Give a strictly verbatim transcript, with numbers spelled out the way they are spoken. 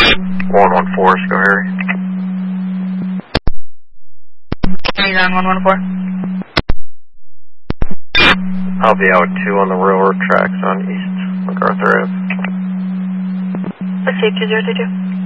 one one four, Schoharie. nine one one four. I'll be out two on the railroad tracks on East MacArthur Avenue. Let's see, two zero two two.